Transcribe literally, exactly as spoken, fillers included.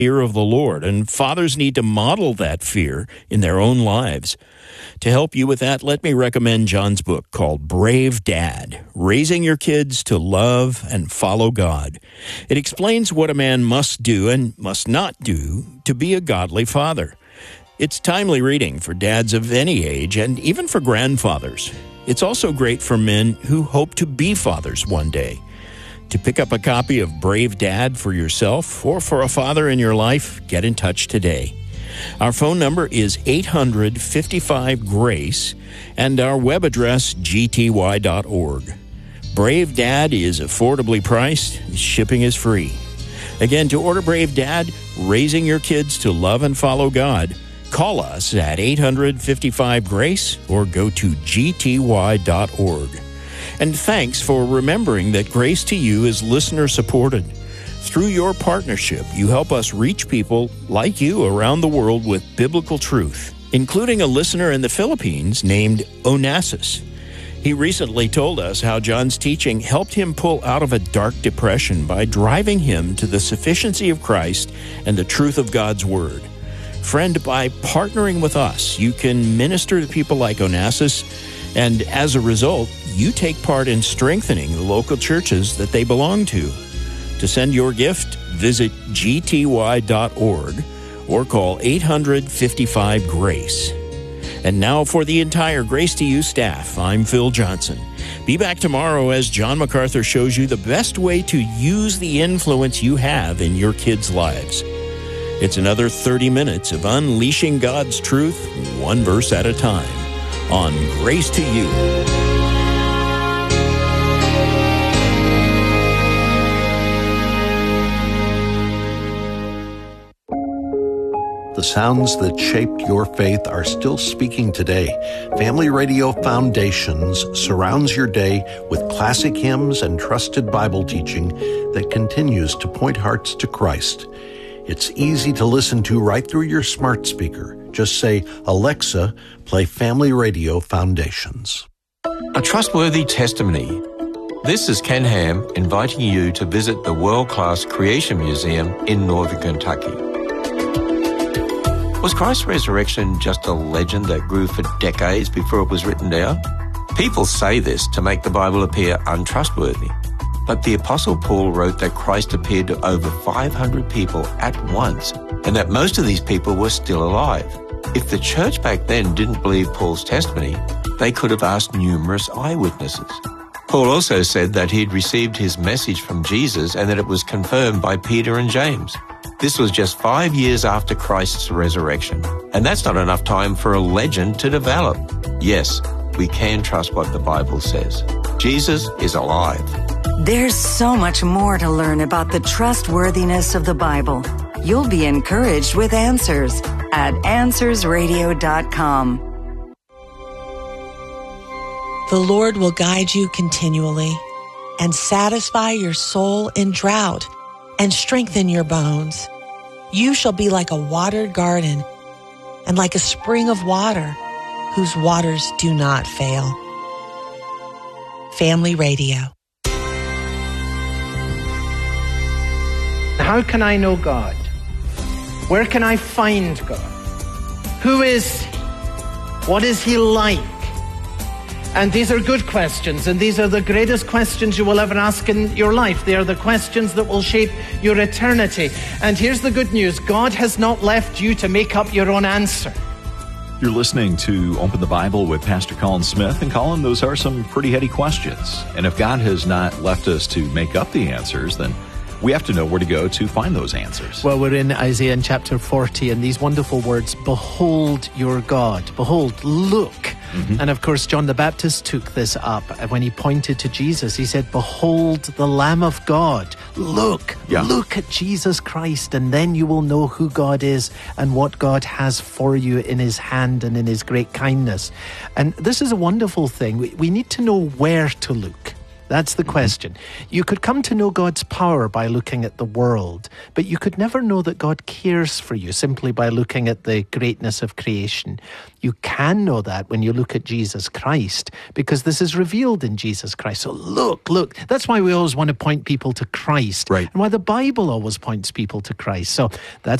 fear of the Lord, and fathers need to model that fear in their own lives. To help you with that, let me recommend John's book called Brave Dad, Raising Your Kids to Love and Follow God. It explains what a man must do and must not do to be a godly father. It's timely reading for dads of any age and even for grandfathers. It's also great for men who hope to be fathers one day. To pick up a copy of Brave Dad for yourself or for a father in your life, get in touch today. Our phone number is eight hundred, fifty-five, GRACE, and our web address, g t y dot org. Brave Dad is affordably priced. Shipping is free. Again, to order Brave Dad, Raising Your Kids to Love and Follow God, call us at eight hundred, fifty-five, GRACE or go to g t y dot org. And thanks for remembering that Grace to You is listener-supported. Through your partnership, you help us reach people like you around the world with biblical truth, including a listener in the Philippines named Onassis. He recently told us how John's teaching helped him pull out of a dark depression by driving him to the sufficiency of Christ and the truth of God's Word. Friend, by partnering with us, you can minister to people like Onassis, and as a result, you take part in strengthening the local churches that they belong to. To send your gift, visit g t y dot org or call eight hundred, fifty-five, GRACE. And now for the entire Grace to You staff, I'm Phil Johnson. Be back tomorrow as John MacArthur shows you the best way to use the influence you have in your kids' lives. It's another thirty minutes of unleashing God's truth, one verse at a time, on Grace to You. The sounds that shaped your faith are still speaking today. Family Radio Foundations surrounds your day with classic hymns and trusted Bible teaching that continues to point hearts to Christ. It's easy to listen to right through your smart speaker. Just say, Alexa, play Family Radio Foundations. A trustworthy testimony. This is Ken Ham inviting you to visit the world-class Creation Museum in Northern Kentucky. Was Christ's resurrection just a legend that grew for decades before it was written down? People say this to make the Bible appear untrustworthy. But the Apostle Paul wrote that Christ appeared to over five hundred people at once, and that most of these people were still alive. If the church back then didn't believe Paul's testimony, they could have asked numerous eyewitnesses. Paul also said that he'd received his message from Jesus and that it was confirmed by Peter and James. This was just five years after Christ's resurrection, and that's not enough time for a legend to develop. Yes, we can trust what the Bible says. Jesus is alive. There's so much more to learn about the trustworthiness of the Bible. You'll be encouraged with answers at answers radio dot com. The Lord will guide you continually and satisfy your soul in drought and strengthen your bones. You shall be like a watered garden and like a spring of water whose waters do not fail. Family Radio. How can I know God? Where can I find God? Who is He? What is He like? And these are good questions, and these are the greatest questions you will ever ask in your life. They are the questions that will shape your eternity. And here's the good news. God has not left you to make up your own answer. You're listening to Open the Bible with Pastor Colin Smith. And Colin, those are some pretty heady questions. And if God has not left us to make up the answers, then we have to know where to go to find those answers. Well, we're in Isaiah in chapter forty, and these wonderful words, behold your God. Behold, look. Mm-hmm. And of course, John the Baptist took this up when he pointed to Jesus. He said, behold the Lamb of God. Look, yeah. Look at Jesus Christ, and then you will know who God is and what God has for you in His hand and in His great kindness. And this is a wonderful thing. We, we need to know where to look. That's the question. You could come to know God's power by looking at the world, but you could never know that God cares for you simply by looking at the greatness of creation. You can know that when you look at Jesus Christ, because this is revealed in Jesus Christ. So look, look. That's why we always want to point people to Christ. Right. And why the Bible always points people to Christ. So that's